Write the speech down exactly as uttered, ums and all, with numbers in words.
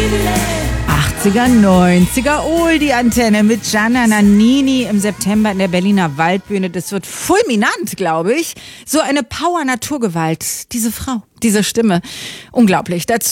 achtziger, neunziger, Oldie-Antenne mit Gianna Nannini im September in der Berliner Waldbühne. Das wird fulminant, glaube ich. So eine Power-Naturgewalt. Diese Frau, diese Stimme. Unglaublich. Dazu